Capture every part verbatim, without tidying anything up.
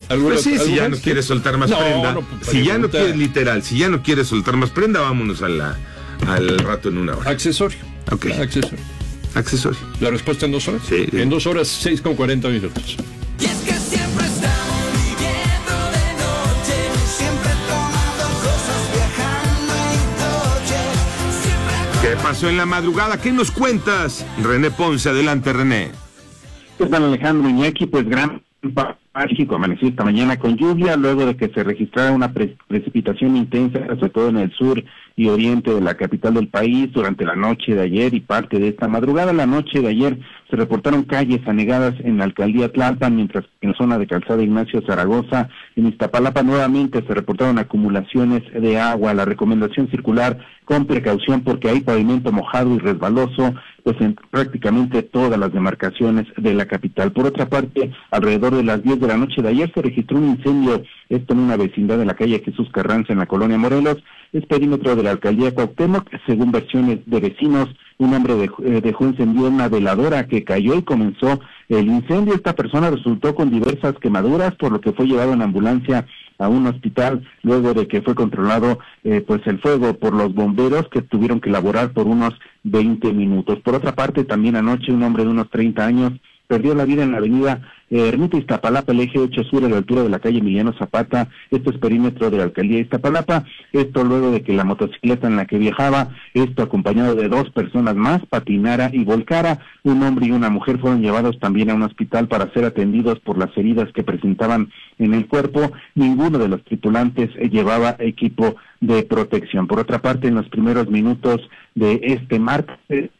¿Alguna, pues sí, si ya no sí? quieres soltar más no, prenda, no, si ya no quieres, literal, si ya no quieres soltar más prenda, vámonos a la, al rato en una hora. Accesorio. Ok. Accesorio. Accesorio. ¿La respuesta en dos horas? Sí. sí. En dos horas, seis con cuarenta minutos. Y es que siempre estamos viviendo de noche, siempre tomando cosas, viajando en coche, siempre... ¿Qué pasó en la madrugada? ¿Qué nos cuentas? René Ponce, adelante, René. ¿Qué tal, Alejandro Iñaki? Pues gran México amaneció esta mañana con lluvia, luego de que se registrara una pre precipitación intensa, sobre todo en el sur y oriente de la capital del país, durante la noche de ayer y parte de esta madrugada. La noche de ayer se reportaron calles anegadas en la alcaldía Tlalpan, mientras que en la zona de Calzada Ignacio Zaragoza, en Iztapalapa, nuevamente se reportaron acumulaciones de agua. La recomendación circular con precaución porque hay pavimento mojado y resbaloso, pues en prácticamente todas las demarcaciones de la capital. Por otra parte, alrededor de las diez de la noche de ayer se registró un incendio, esto en una vecindad de la calle Jesús Carranza, en la colonia Morelos, es perímetro de la alcaldía Cuauhtémoc. Según versiones de vecinos, un hombre dejó, eh, dejó encendida una veladora que cayó y comenzó el incendio. Esta persona resultó con diversas quemaduras, por lo que fue llevado en ambulancia a un hospital, luego de que fue controlado eh, pues el fuego por los bomberos, que tuvieron que laborar por unos veinte minutos. Por otra parte, también anoche un hombre de unos treinta años perdió la vida en la avenida eh, Ermita Iztapalapa, el eje ocho sur, a la altura de la calle Emiliano Zapata. Esto es perímetro de la alcaldía de Iztapalapa. Esto luego de que la motocicleta en la que viajaba, esto acompañado de dos personas más, patinara y volcara. Un hombre y una mujer fueron llevados también a un hospital para ser atendidos por las heridas que presentaban en el cuerpo. Ninguno de los tripulantes eh, llevaba equipo de protección. Por otra parte, en los primeros minutos de este martes,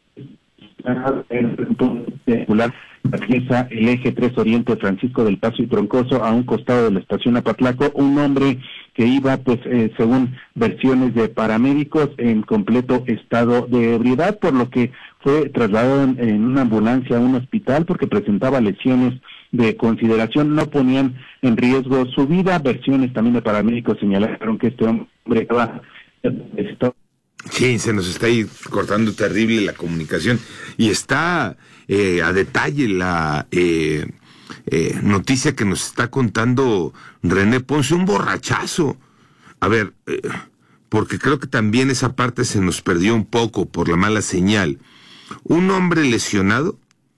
la pieza el eje tres Oriente Francisco del Paso y Troncoso, a un costado de la estación Apatlaco, un hombre que iba, pues, eh, según versiones de paramédicos, en completo estado de ebriedad, por lo que fue trasladado en, en una ambulancia a un hospital porque presentaba lesiones de consideración, no ponían en riesgo su vida. Versiones también de paramédicos señalaron que este hombre estaba... Sí, se nos está ahí cortando terrible la comunicación y está eh, a detalle la eh, eh, noticia que nos está contando René Ponce, un borrachazo. A ver, eh, porque creo que también esa parte se nos perdió un poco por la mala señal. Un hombre lesionado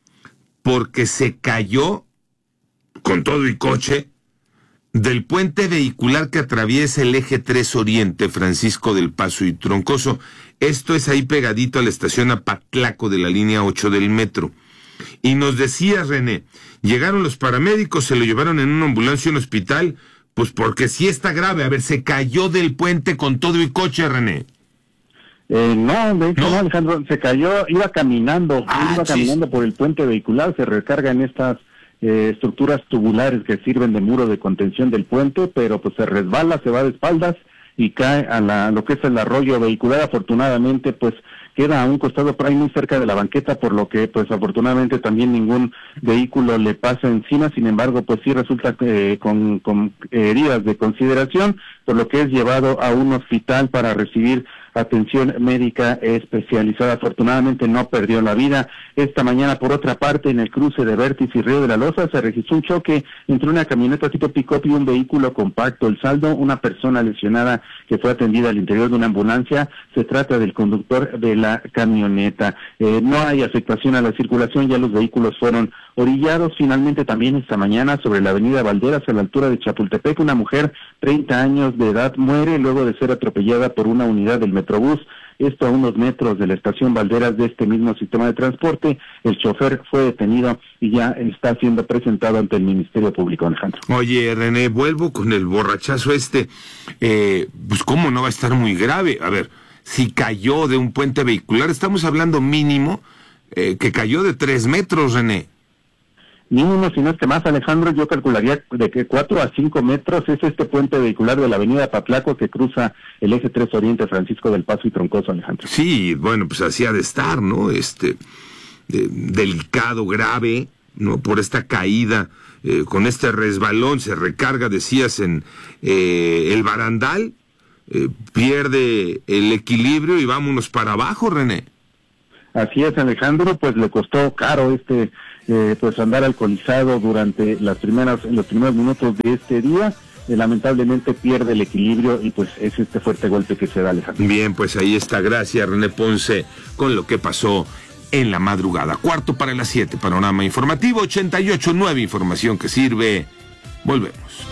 porque se cayó con todo y coche del puente vehicular que atraviesa el eje tres Oriente, Francisco del Paso y Troncoso. Esto es ahí pegadito a la estación Apatlaco de la línea ocho del metro. Y nos decía René, llegaron los paramédicos, se lo llevaron en una ambulancia a un hospital, pues porque sí está grave. A ver, se cayó del puente con todo y coche, René. Eh, no, de hecho, ¿no? no, Alejandro, se cayó, iba caminando, ah, iba chis. caminando por el puente vehicular, se recarga en estas Eh, estructuras tubulares que sirven de muro de contención del puente, pero pues se resbala, se va de espaldas y cae a la, lo que es el arroyo vehicular. Afortunadamente, pues queda a un costado por ahí muy cerca de la banqueta, por lo que pues afortunadamente también ningún vehículo le pasa encima. Sin embargo, pues sí resulta eh, con, con heridas de consideración, por lo que es llevado a un hospital para recibir atención médica especializada. Afortunadamente no perdió la vida. Esta mañana, por otra parte, en el cruce de Vértiz y Río de la Loza se registró un choque entre una camioneta tipo pick-up y un vehículo compacto. El saldo, una persona lesionada que fue atendida al interior de una ambulancia. Se trata del conductor de la camioneta. Eh, no hay afectación a la circulación, ya los vehículos fueron orillados. Finalmente, también esta mañana, sobre la avenida Valderas, a la altura de Chapultepec, una mujer, treinta años de edad, muere luego de ser atropellada por una unidad del Metrobús. Esto a unos metros de la estación Valderas de este mismo sistema de transporte. El chofer fue detenido y ya está siendo presentado ante el Ministerio Público, Alejandro. Oye, René, vuelvo con el borrachazo este. Eh, pues cómo no va a estar muy grave. A ver, si cayó de un puente vehicular, estamos hablando mínimo eh, que cayó de tres metros, René. Mínimo, si no es que más, Alejandro, yo calcularía de que cuatro a cinco metros es este puente vehicular de la avenida Apatlaco que cruza el eje tres Oriente, Francisco del Paso y Troncoso, Alejandro. Sí, bueno, pues así ha de estar, ¿no? Este, eh, delicado, grave, ¿no? Por esta caída, eh, con este resbalón, se recarga, decías, en eh, el barandal, eh, pierde el equilibrio y vámonos para abajo, René. Así es, Alejandro, pues le costó caro este, eh, pues andar alcoholizado durante las primeras, los primeros minutos de este día. Eh, lamentablemente pierde el equilibrio y pues es este fuerte golpe que se da, Alejandro. Bien, pues ahí está. Gracias, René Ponce, con lo que pasó en la madrugada. Cuarto para las siete, panorama informativo ochenta y ocho punto nueve, información que sirve. Volvemos.